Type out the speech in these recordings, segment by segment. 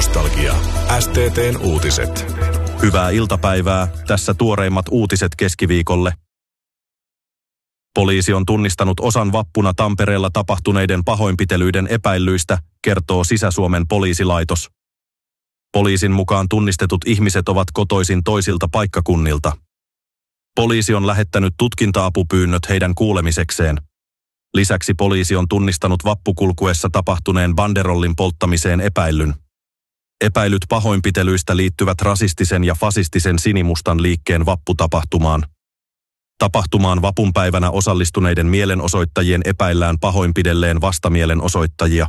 Nostalgia. STT:n uutiset. Hyvää iltapäivää. Tässä tuoreimmat uutiset keskiviikolle. Poliisi on tunnistanut osan vappuna Tampereella tapahtuneiden pahoinpitelyiden epäillyistä, kertoo Sisä-Suomen poliisilaitos. Poliisin mukaan tunnistetut ihmiset ovat kotoisin toisilta paikkakunnilta. Poliisi on lähettänyt tutkinta-apupyynnöt heidän kuulemisekseen. Lisäksi poliisi on tunnistanut vappukulkuessa tapahtuneen banderollin polttamiseen epäillyn. Epäilyt pahoinpitelyistä liittyvät rasistisen ja fasistisen sinimustan liikkeen vapputapahtumaan. Tapahtumaan vapunpäivänä osallistuneiden mielenosoittajien epäillään pahoinpidelleen vastamielenosoittajia.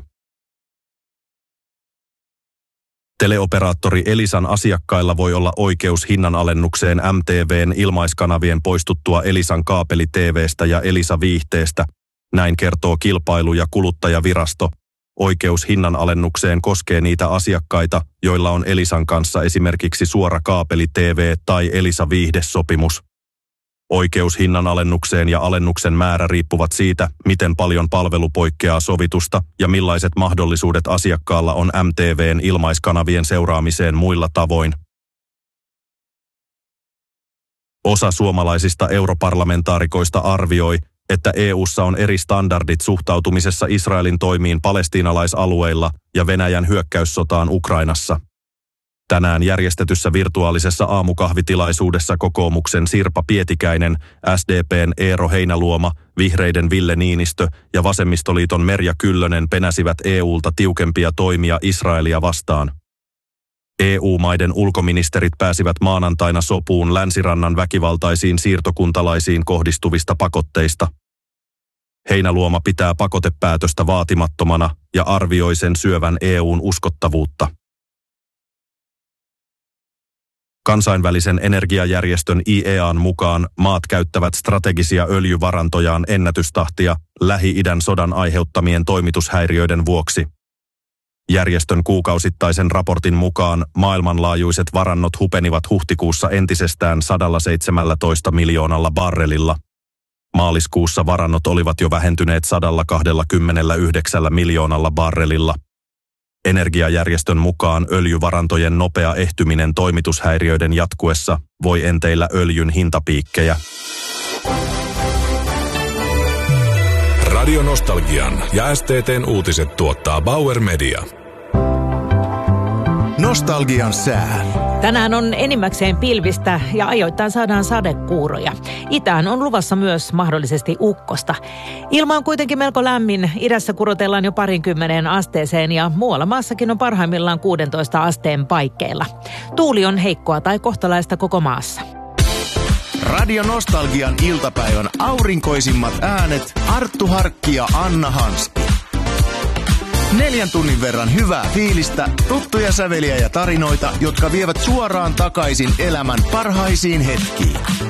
Teleoperaattori Elisan asiakkailla voi olla oikeus hinnanalennukseen MTV:n ilmaiskanavien poistuttua Elisan kaapeli-TV:stä ja Elisa-viihteestä, näin kertoo Kilpailu- ja kuluttajavirasto. Oikeus hinnanalennukseen koskee niitä asiakkaita, joilla on Elisan kanssa esimerkiksi suora kaapeli-TV- tai Elisa-viihdesopimus. Oikeus hinnanalennukseen ja alennuksen määrä riippuvat siitä, miten paljon palvelu poikkeaa sovitusta ja millaiset mahdollisuudet asiakkaalla on MTV:n ilmaiskanavien seuraamiseen muilla tavoin. Osa suomalaisista europarlamentaarikoista arvioi, että EU:ssa on eri standardit suhtautumisessa Israelin toimiin palestiinalaisalueilla ja Venäjän hyökkäyssotaan Ukrainassa. Tänään järjestetyssä virtuaalisessa aamukahvitilaisuudessa kokoomuksen Sirpa Pietikäinen, SDP:n Eero Heinäluoma, Vihreiden Ville Niinistö ja Vasemmistoliiton Merja Kyllönen penäsivät EU:lta tiukempia toimia Israelia vastaan. EU-maiden ulkoministerit pääsivät maanantaina sopuun Länsirannan väkivaltaisiin siirtokuntalaisiin kohdistuvista pakotteista. Heinäluoma pitää pakotepäätöstä vaatimattomana ja arvioi sen syövän EU:n uskottavuutta. Kansainvälisen energiajärjestön IEA:n mukaan maat käyttävät strategisia öljyvarantojaan ennätystahtia Lähi-idän sodan aiheuttamien toimitushäiriöiden vuoksi. Järjestön kuukausittaisen raportin mukaan maailmanlaajuiset varannot hupenivat huhtikuussa entisestään 117 miljoonalla barrelilla. Maaliskuussa varannot olivat jo vähentyneet 129 miljoonalla barrelilla. Energiajärjestön mukaan öljyvarantojen nopea ehtyminen toimitushäiriöiden jatkuessa voi enteillä öljyn hintapiikkejä. Radio Nostalgian ja STT:n uutiset tuottaa Bauer Media. Nostalgian sää. Tänään on enimmäkseen pilvistä ja ajoittain saadaan sadekuuroja. Itään on luvassa myös mahdollisesti ukkosta. Ilma on kuitenkin melko lämmin. Idässä kurotellaan jo 20 asteeseen ja muualla maassakin on parhaimmillaan 16 asteen paikkeilla. Tuuli on heikkoa tai kohtalaista koko maassa. Radio Nostalgian iltapäivän aurinkoisimmat äänet Arttu Harkki ja Anna Hanski. 4 tunnin verran hyvää fiilistä, tuttuja säveliä ja tarinoita, jotka vievät suoraan takaisin elämän parhaisiin hetkiin.